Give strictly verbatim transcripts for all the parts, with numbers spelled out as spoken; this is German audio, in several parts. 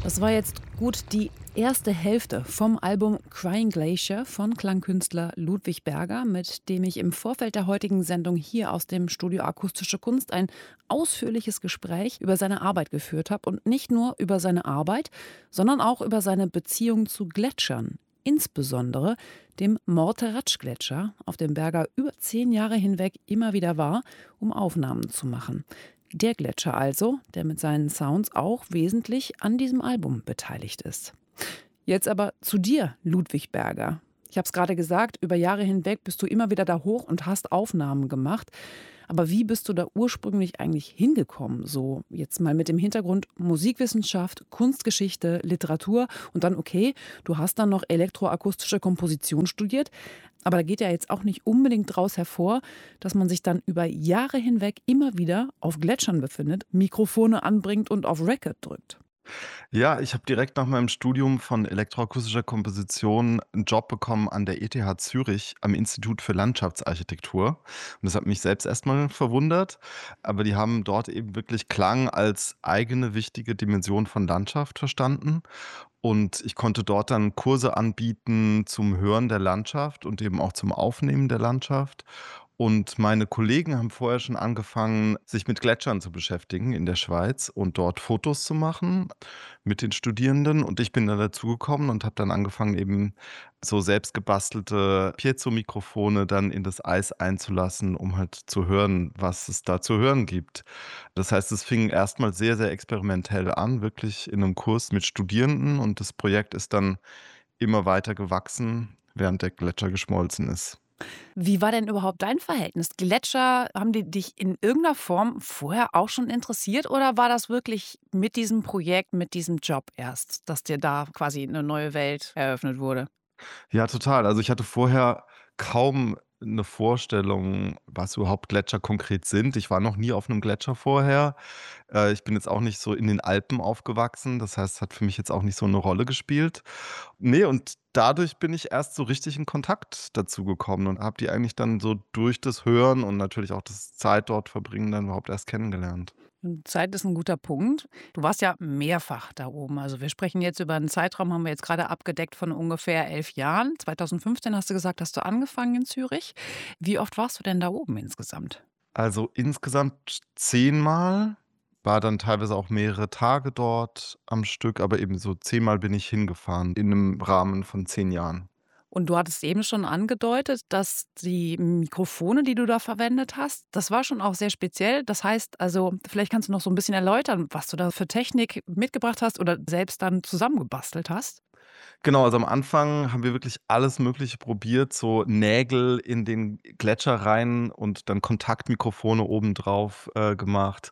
Das war jetzt gut die erste Hälfte vom Album Crying Glacier von Klangkünstler Ludwig Berger, mit dem ich im Vorfeld der heutigen Sendung hier aus dem Studio Akustische Kunst ein ausführliches Gespräch über seine Arbeit geführt habe. Und nicht nur über seine Arbeit, sondern auch über seine Beziehung zu Gletschern. Insbesondere dem Morteratsch-Gletscher, auf dem Berger über zehn Jahre hinweg immer wieder war, um Aufnahmen zu machen. Der Gletscher also, der mit seinen Sounds auch wesentlich an diesem Album beteiligt ist. Jetzt aber zu dir, Ludwig Berger. Ich habe es gerade gesagt, über Jahre hinweg bist du immer wieder da hoch und hast Aufnahmen gemacht. Aber wie bist du da ursprünglich eigentlich hingekommen? So jetzt mal mit dem Hintergrund Musikwissenschaft, Kunstgeschichte, Literatur und dann okay, du hast dann noch elektroakustische Komposition studiert. Aber da geht ja jetzt auch nicht unbedingt daraus hervor, dass man sich dann über Jahre hinweg immer wieder auf Gletschern befindet, Mikrofone anbringt und auf Record drückt. Ja, ich habe direkt nach meinem Studium von elektroakustischer Komposition 'n Job bekommen an der E T H Zürich am Institut für Landschaftsarchitektur. Und das hat mich selbst erst mal verwundert, aber die haben dort eben wirklich Klang als eigene wichtige Dimension von Landschaft verstanden. Und ich konnte dort dann Kurse anbieten zum Hören der Landschaft und eben auch zum Aufnehmen der Landschaft. Und meine Kollegen haben vorher schon angefangen, sich mit Gletschern zu beschäftigen in der Schweiz und dort Fotos zu machen mit den Studierenden. Und ich bin dann dazugekommen und habe dann angefangen, eben so selbst gebastelte Piezo-Mikrofone dann in das Eis einzulassen, um halt zu hören, was es da zu hören gibt. Das heißt, es fing erst mal sehr, sehr experimentell an, wirklich in 'nem Kurs mit Studierenden, und das Projekt ist dann immer weiter gewachsen, während der Gletscher geschmolzen ist. Wie war denn überhaupt dein Verhältnis? Gletscher, haben die dich in irgendeiner Form vorher auch schon interessiert oder war das wirklich mit diesem Projekt, mit diesem Job erst, dass dir da quasi 'ne neue Welt eröffnet wurde? Ja, total. Also, ich hatte vorher kaum 'ne Vorstellung, was überhaupt Gletscher konkret sind. Ich war noch nie auf 'nem Gletscher vorher. Äh, ich bin jetzt auch nicht so in den Alpen aufgewachsen. Das heißt, es hat für mich jetzt auch nicht so 'ne Rolle gespielt. Ne, und dadurch bin ich erst so richtig in Kontakt dazu gekommen und habe die eigentlich dann so durch das Hören und natürlich auch das Zeit dort verbringen dann überhaupt erst kennengelernt. Hm, Zeit ist 'n guter Punkt. Du warst ja mehrfach da oben. Also, wir sprechen jetzt über 'n Zeitraum, haben wir jetzt grade abgedeckt, von ungefähr elf Jahren. zweitausendfünfzehn hast du gesagt, hast du angefangen in Zürich. Wie oft warst du denn da oben insgesamt? Also, insgesamt zehnmal, war dann teilweise auch mehrere Tage dort am Stück, aber eben so zehnmal bin ich hingefahren in 'nem Rahmen von zehn Jahren. Und du hattest eben schon angedeutet, dass die Mikrofone, die du da verwendet hast, das war schon auch sehr speziell. Das heißt also, vielleicht kannst du noch so 'n bisschen erläutern, was du da für Technik mitgebracht hast oder selbst dann zusammengebastelt hast? Genau, also am Anfang haben wir wirklich alles Mögliche probiert, so Nägel in den Gletscher rein und dann Kontaktmikrofone obendrauf, äh, gemacht,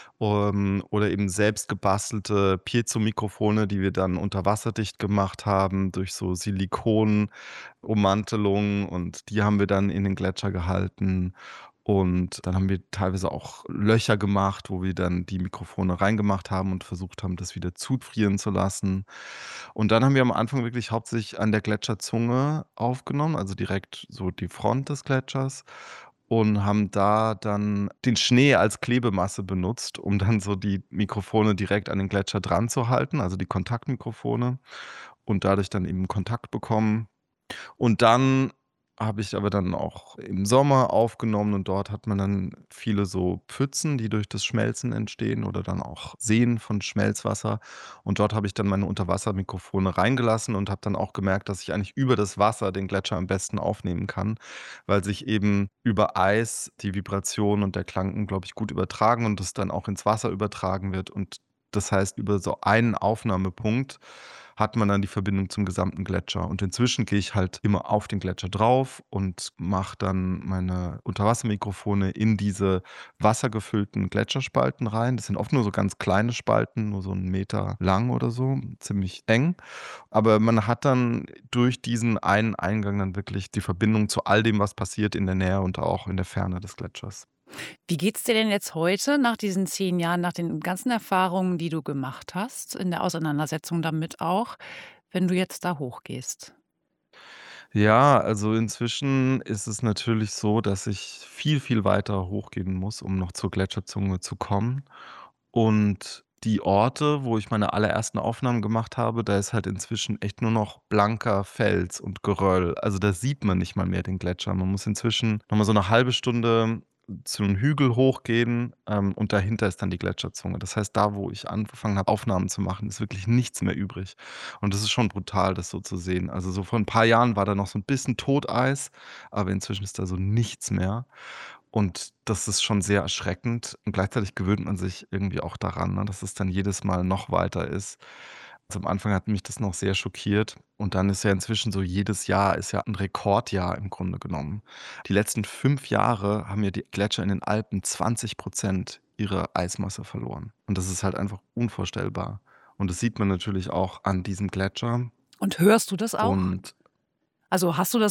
ähm, oder eben selbst gebastelte Piezo-Mikrofone, die wir dann unterwasserdicht gemacht haben durch so Silikonummantelung, und die haben wir dann in den Gletscher gehalten. Und dann haben wir teilweise auch Löcher gemacht, wo wir dann die Mikrofone reingemacht haben und versucht haben, das wieder zufrieren zu lassen. Und dann haben wir am Anfang wirklich hauptsächlich an der Gletscherzunge aufgenommen, also direkt so die Front des Gletschers und haben da dann den Schnee als Klebemasse benutzt, um dann so die Mikrofone direkt an den Gletscher dranzuhalten, also die Kontaktmikrofone und dadurch dann eben Kontakt bekommen. Und dann habe ich aber dann auch im Sommer aufgenommen und dort hat man dann viele so Pfützen, die durch das Schmelzen entstehen oder dann auch Seen von Schmelzwasser. Und dort habe ich dann meine Unterwassermikrofone reingelassen und habe dann auch gemerkt, dass ich eigentlich über das Wasser den Gletscher am besten aufnehmen kann, weil sich eben über Eis die Vibration und der Klang unglaublich gut übertragen und das dann auch ins Wasser übertragen wird. Und das heißt, über so einen Aufnahmepunkt hat man dann die Verbindung zum gesamten Gletscher. Und inzwischen gehe ich halt immer auf den Gletscher drauf und mache dann meine Unterwassermikrofone in diese wassergefüllten Gletscherspalten rein. Das sind oft nur so ganz kleine Spalten, nur so 'n Meter lang oder so, ziemlich eng. Aber man hat dann durch diesen einen Eingang dann wirklich die Verbindung zu all dem, was passiert in der Nähe und auch in der Ferne des Gletschers. Wie geht's dir denn jetzt heute nach diesen zehn Jahren, nach den ganzen Erfahrungen, die du gemacht hast, in der Auseinandersetzung damit auch, wenn du jetzt da hochgehst? Ja, also inzwischen ist es natürlich so, dass ich viel, viel weiter hochgehen muss, um noch zur Gletscherzunge zu kommen. Und Die Orte, wo ich meine allerersten Aufnahmen gemacht habe, da ist halt inzwischen echt nur noch blanker Fels und Geröll. Also, da sieht man nicht mal mehr den Gletscher. Man muss inzwischen noch mal so 'ne halbe Stunde zu 'nem Hügel hochgehen, ähm, und dahinter ist dann die Gletscherzunge. Das heißt, da, wo ich angefangen habe, Aufnahmen zu machen, ist wirklich nichts mehr übrig. Und das ist schon brutal, das so zu sehen. Also, so vor 'n paar Jahren war da noch so 'n bisschen Toteis, aber inzwischen ist da so nichts mehr. Und das ist schon sehr erschreckend und gleichzeitig gewöhnt man sich irgendwie auch daran, ne, dass es dann jedes Mal noch weiter ist. Also, am Anfang hat mich das noch sehr schockiert und dann ist ja inzwischen so jedes Jahr ist ja 'n Rekordjahr im Grunde genommen. Die letzten fünf Jahre haben ja die Gletscher in den Alpen zwanzig Prozent ihrer Eismasse verloren. Und das ist halt einfach unvorstellbar. Und das sieht man natürlich auch an diesem Gletscher. Und hörst du das auch? Und Also, hast du das